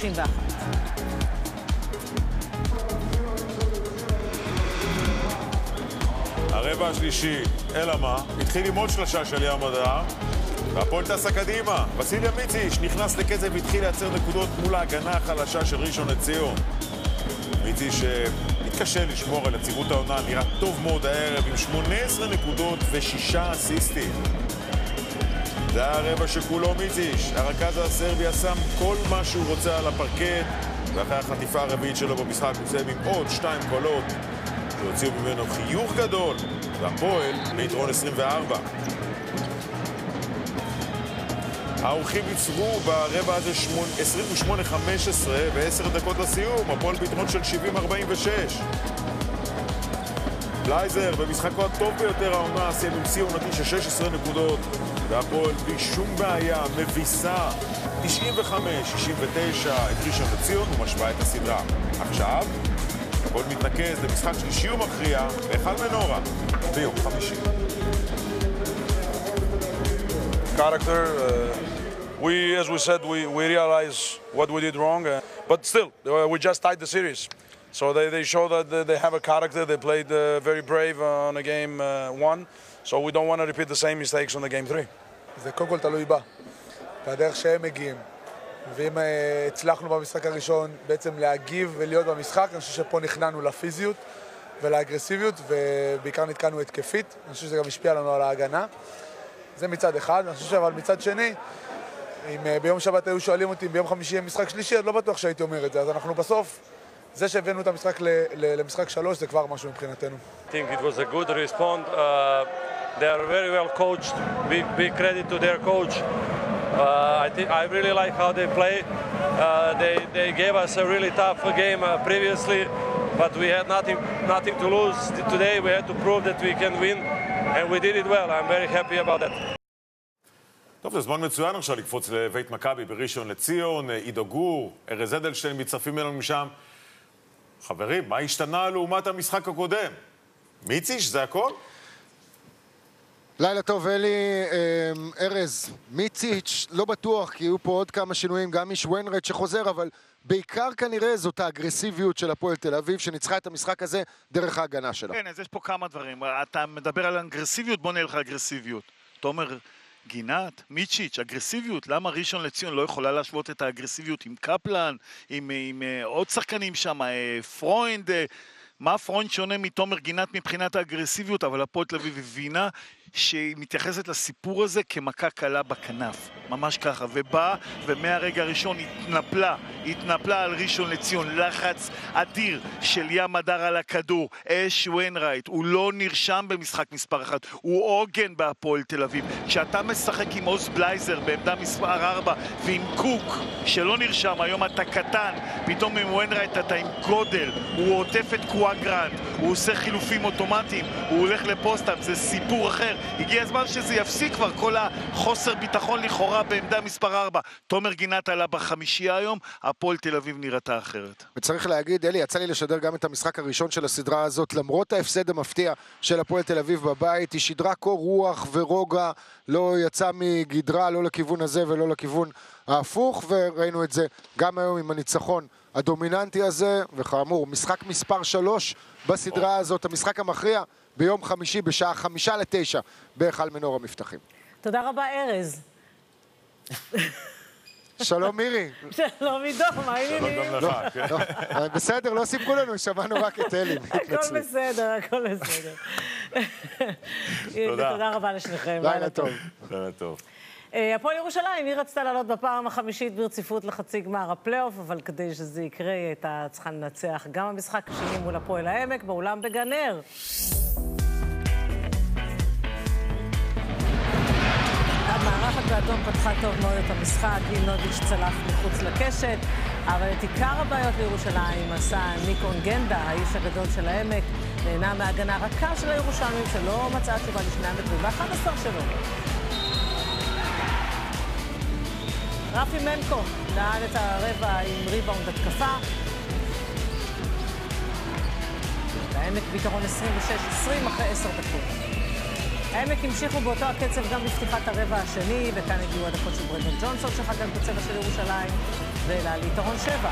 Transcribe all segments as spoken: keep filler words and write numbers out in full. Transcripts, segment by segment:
שלושים ואחת. הרבע השלישי, אלא מה? התחיל עם עוד שלושה של ים הדר, והפועל טסה קדימה. וסיליה מיציץ' נכנס לקצב והתחיל לייצר נקודות מול ההגנה החלשה של ראשון לציון. מיציץ' התקשה לשמור על יציבות העונה, נראה טוב מאוד הערב עם שמונה עשרה נקודות ושישה אסיסטים. זה הרבע שכולו מיציץ'. הרכז הסרבי שם כל מה שהוא רוצה על הפרקט, ואחרי החטיפה הרביעית שלו במשחק הוא סיים עם עוד שתיים קולות שהוציאו ממנו חיוך גדול, והפועל ביתרון עשרים וארבע. האורחים ייצרו ברבע הזה עשרים ושמונה חמש עשרה ו-עשר דקות לסיום, הפועל ביתרון של שבעים ארבעים ושש. בלייזר במשחקו הטוב ביותר העונה סיים עם שיא עונתי של שש עשרה נקודות, והפועל בלי שום בעיה מביסה תשעים וחמש שישים ותשע את ראשון לציון ומשווה את הסדרה. עכשיו הפועל מתנקז למשחק שלישי ומכריע בהיכל מנורה ביום חמישי. Character, uh, we, as we said, we, we realize what we did wrong, uh, but still, uh, we just tied the series. So they, they show that they have a character, they played uh, very brave on a game uh, one, so we don't want to repeat the same mistakes on the game three. זה קודם כל תלוי בה, בדרך שהם מגיעים. ואם הצלחנו במשחק הראשון בעצם להגיב ולהיות במשחק, אני חושב שפה נכנענו לפיזיות ולאגרסיביות, ובעיקר נתקענו התקפית. אני חושב שזה גם השפיע לנו על ההגנה. זה מצד אחד. אני חושב שאבל מצד שני, אם ביום שבת היו שואלים אותי אם ביום חמישי יהיה משחק שלישי, אז לא בטוח שהייתי אומר את זה. אז אנחנו בסוף, זה שהבאנו את המשחק למשחק שלוש, זה כבר משהו מבחינתנו. I think it was a good response. Uh, they are very well coached. Big, big credit to their coach. Uh, I think I really like how they play. Uh, they they gave us a really tough game uh, previously, but we had nothing nothing to lose. Today we had to prove that we can win, and we did it well. I'm very happy about that. טוב, זה זמן מצוין עכשיו לקפוץ לבית מכבי בראשון לציון, עידו גור, ארז אדלשטיין מצטרפים אלינו משם. חברים, מה השתנה לעומת המשחק הקודם? מיציץ', זה הכל? לילה טוב, אלי, ארז, מיציץ', לא בטוח, כי יהיו פה עוד כמה שינויים, גם איש ווינרט שחוזר, אבל בעיקר כנראה זאת האגרסיביות של הפועל תל אביב, שניצחה את המשחק הזה דרך ההגנה שלה. כן, אז יש פה כמה דברים. אתה מדבר על אגרסיביות, בוא נלך אגרסיביות. אתה אומר, גינת, מיצ'יץ', אגרסיביות, למה ראשון לציון לא יכולה להשוות את האגרסיביות עם קפלן, עם, עם, עם עוד שחקנים שם, פרוינד, מה פרוינד שונה מתומר גינת מבחינת האגרסיביות, אבל הפועל תל אביב הבינה שהיא מתייחסת לסיפור הזה כמכה קלה בכנף, ממש ככה, ובאה ומהרגע הראשון התנפלה, התנפלה על ראשון לציון, לחץ אדיר של ים הדר על הכדור, אש ווינרייט, הוא לא נרשם במשחק מספר אחת, הוא עוגן בהפועל תל אביב. כשאתה משחק עם עוז בלייזר בעמדה מספר ארבע ועם קוק שלא נרשם, היום אתה קטן, פתאום עם ווינרייט אתה עם גודל, הוא עוטף את קואגרנט, הוא עושה חילופים אוטומטיים, הוא הולך לפוסט-אפ, זה סיפור אחר. הגיע הזמן שזה יפסיק כבר, כל החוסר ביטחון לכאורה בעמדה מספר ארבע. תומר גינת עלה בחמישייה היום, הפועל תל אביב נראתה אחרת. וצריך להגיד, אלי, יצא לי לשדר גם את המשחק הראשון של הסדרה הזאת, למרות ההפסד המפתיע של הפועל תל אביב בבית, היא שידרה קור רוח ורוגע, לא יצא מגדרה, לא לכיוון הזה ולא לכיוון ההפוך, וראינו את זה גם היום עם הניצחון הדומיננטי הזה, וכאמור, משחק מספר שלוש בסדרה הזאת, המשחק המכריע, ביום חמישי בשעה חמישה לתשע בהיכל מנור המבטחים. תודה רבה, ארז. שלום מירי. שלום עידו, מה העניינים? שלום גם לך, כן. בסדר, לא סיפקו לנו, שמענו רק את אלי. הכל בסדר, הכל בסדר. תודה רבה לשניכם. לילה טוב. לילה טוב. הפועל ירושלים, היא רצתה לעלות בפעם החמישית ברציפות לחצי גמר הפלייאוף, אבל כדי שזה יקרה, היא הייתה צריכה לנצח גם המשחק השני מול הפועל העמק, באולם בגנר. המערכת באדום פתחה טוב מאוד את המשחק, אילנוביץ' צלף מחוץ לקשת, אבל את עיקר הבעיות לירושלים עשה ניקון גנדה, האיש הגדול של העמק, נהנה מהגנה רכה של הירושלמים שלא מצאה תשובה לשני המטרים, ואחד עשר שלו. רפי מנקו נעל את הרבע עם ריבאונד התקפה. העמק ביתרון עשרים ושש עשרים אחרי עשר דקות. העמק המשיכו באותו הקצב גם בפתיחת הרבע השני, וכאן הגיעו הדקות של ברנדון ג'ונסון שחגג בצבע של ירושלים. ואלה ליתרון שבע.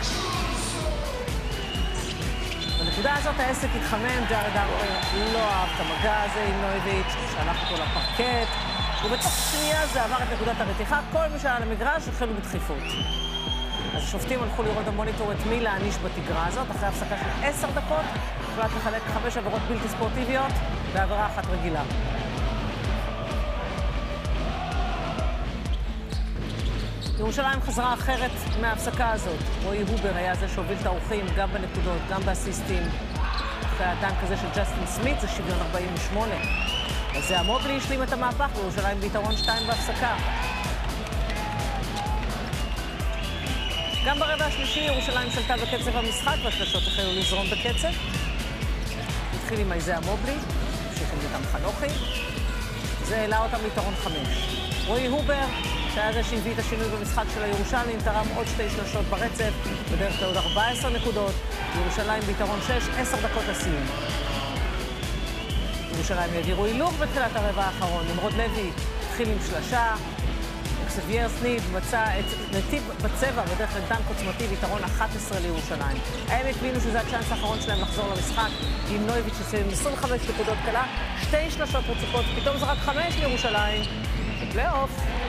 בנקודה הזאת העסק התחמם, ג'ארד ארפר לא אהב את המגע הזה עם נויביץ', שלח אותו לפרקט, ובתוך שנייה זה עבר את נקודת הרתיחה, כל מי שהיה למגרש החלו בדחיפות. אז השופטים הלכו לראות במוניטור את מי להעניש בתגרה הזאת, אחרי הפסקה של עשר דקות, החלט לחלק חמש עבירות בלתי ספורטיביות ועבירה אחת רגילה. ירושלים חזרה אחרת מההפסקה הזאת. רועי הובר היה זה שהוביל את האורחים גם בנקודות, גם באסיסטים. אחרי הדנק הזה של ג'סטין סמית זה שוויון ארבעים ושמונה. אז זה המובלי השלים את המהפך, וירושלים ביתרון שתיים בהפסקה. גם ברבע השלישי ירושלים שלטה בקצב המשחק, והשלשות החלו לזרום בקצב. התחיל עם איזה המובלי, המשיך עם איתם חנוכי. זה העלה אותם ליתרון חמש. רועי הובר, שהיה זה שהביא את השינוי במשחק של הירושלים, תרם עוד שתי שלשות ברצף, בדרך כלל עוד ארבע עשרה נקודות, ירושלים ביתרון שש, עשר דקות לסיום. ירושלים העבירו הילוך בתחילת הרבע האחרון, נמרוד לוי התחיל עם שלשה, אקסבייר סניד מצא את נתיב בצבע בדרך כלל דנק עוצמתי ויתרון אחת עשרה לירושלים. הם הבינו שזה הצ'אנס האחרון שלהם לחזור למשחק, עם נויביץ' שסיים עשרים וחמש נקודות קלה, שתי שלשות רצופות, פתאום זה רק חמש לירושלים, בפלייאוף.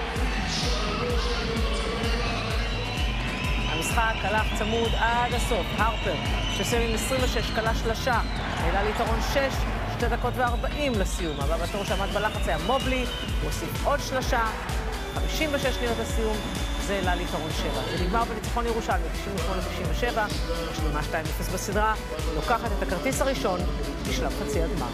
המשחק הלך צמוד עד הסוף. הרפר, שסיים עם עשרים ושש קלה שלשה, העלה ליתרון שש, שתי דקות וארבעים לסיום. הבא בתור שעמד בלחץ היה מובלי, הוא הוסיף עוד שלשה, חמישים ושש שניות לסיום, זה העלה ליתרון שבע. זה נגמר בניצחון ירושלים, תשעים ושמונה תשעים ושבע, השלימה שתיים אפס בסדרה, לוקחת את הכרטיס הראשון בשלב חצי הגמר.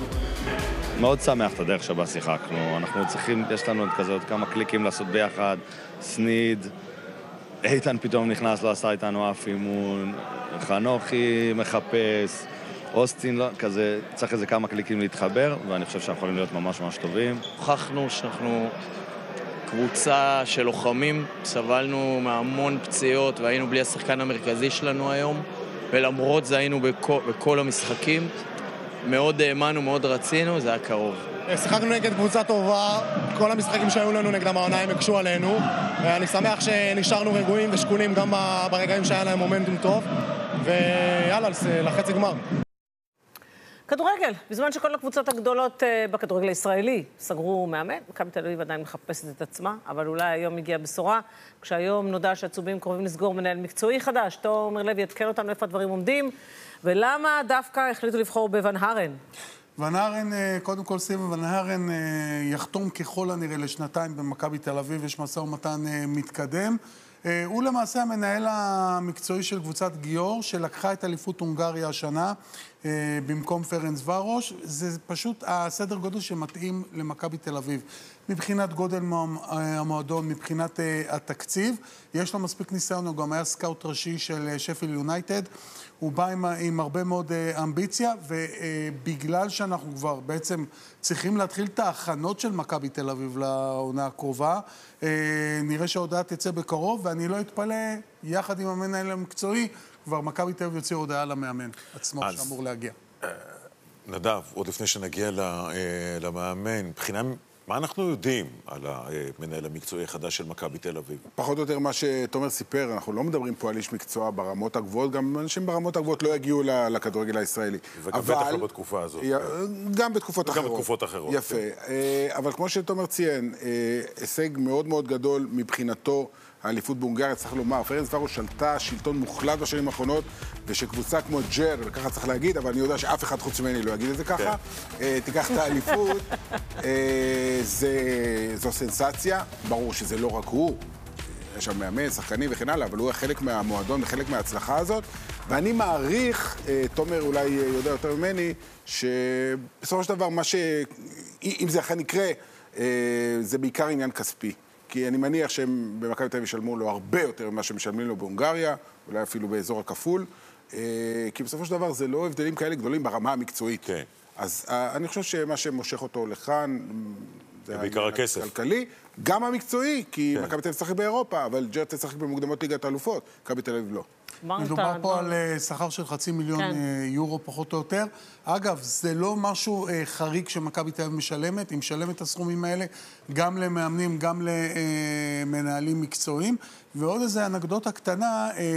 מאוד שמח את הדרך שבה שיחקנו. אנחנו צריכים, יש לנו כזה עוד כמה קליקים לעשות ביחד. סניד, איתן פתאום נכנס, לא עשה איתנו אף אימון. חנוכי מחפש. אוסטין, לא, כזה, צריך איזה כמה קליקים להתחבר, ואני חושב שאנחנו יכולים להיות ממש ממש טובים. הוכחנו שאנחנו קבוצה של לוחמים, סבלנו מהמון פציעות והיינו בלי השחקן המרכזי שלנו היום, ולמרות זה היינו בכל, בכל המשחקים. מאוד האמנו, מאוד רצינו, זה היה קרוב. שיחקנו נגד קבוצה טובה, כל המשחקים שהיו לנו נגד המעונה הם הקשו עלינו. אני שמח שנשארנו רגועים ושקולים גם ברגעים שהיה להם מומנטום טוב, ויאללה, לחצי גמר. כדורגל, בזמן שכל הקבוצות הגדולות בכדורגל הישראלי סגרו מאמן, מכבי תל אביב עדיין מחפשת את עצמה, אבל אולי היום הגיעה בשורה, כשהיום נודע שהצהובים קרובים לסגור מנהל מקצועי חדש, תומר לוי יתקן אותנו איפה הדברים עומדים, ולמה דווקא החליטו לבחור בוון הרן? ון הרן, קודם כל סימן, ון הרן יחתום ככל הנראה לשנתיים במכבי תל אביב, יש משא ומתן מתקדם. הוא למעשה המנהל המקצועי של קבוצת גיאור, שלקחה את אליפות הונגריה השנה במקום פרנס ורוש. זה פשוט הסדר גודל שמתאים למכבי תל אביב. מבחינת גודל המועדון, מבחינת התקציב, יש לו מספיק ניסיון, הוא גם היה סקאוט ראשי של שפיל יונייטד. הוא בא עם, עם הרבה מאוד אמביציה, ובגלל שאנחנו כבר בעצם צריכים להתחיל את ההכנות של מכבי תל אביב לעונה הקרובה, נראה שההודעה תצא בקרוב, ואני לא אתפלא, יחד עם המנהל המקצועי, כבר מכבי תל אביב יוצא הודעה למאמן עצמו אז, שאמור להגיע. נדב, עוד לפני שנגיע למאמן, מבחינה... מה אנחנו יודעים על המנהל המקצועי החדש של מכבי תל אביב? פחות או יותר מה שתומר סיפר, אנחנו לא מדברים פה על איש מקצוע ברמות הגבוהות, גם אנשים ברמות הגבוהות לא יגיעו לכדורגל הישראלי. וגם בטח לא בתקופה הזאת. גם בתקופות אחרות. גם בתקופות אחרות. יפה. אבל כמו שתומר ציין, הישג מאוד מאוד גדול מבחינתו, האליפות בהונגריה, צריך לומר, פרנס ורוש שלטה שלטון מוחלט בשנים האחרונות, ושקבוצה כמו ג'ר, וככה צריך להגיד, אבל אני יודע שאף אחד חוץ ממני לא יגיד את זה ככה, תיקח את האליפות, זו סנסציה, ברור שזה לא רק הוא, יש שם מאמן, שחקנים וכן הלאה, אבל הוא חלק מהמועדון וחלק מההצלחה הזאת, ואני מעריך, תומר אולי יודע יותר ממני, שבסופו של דבר, מה ש... אם זה אכן יקרה, זה בעיקר עניין כספי. כי אני מניח שהם במכבי תל אביב ישלמו לו הרבה יותר ממה שמשלמים לו בהונגריה, אולי אפילו באזור הכפול, כי בסופו של דבר זה לא הבדלים כאלה גדולים ברמה המקצועית. כן. אז אני חושב שמה שמושך אותו לכאן זה בעיקר הכסף. הכלכלי, גם המקצועי, כי מכבי תל אביב תשחק באירופה, אבל ג'ר תשחק במוקדמות ליגת האלופות, מכבי תל אביב לא. מדובר פה על שכר של חצי מיליון יורו פחות או יותר. אגב, זה לא משהו חריג שמכבי תל אביב משלמת, היא משלמת את הסכומים האלה גם למאמנים, גם למנהלים מקצועיים. ועוד איזו אנקדוטה קטנה,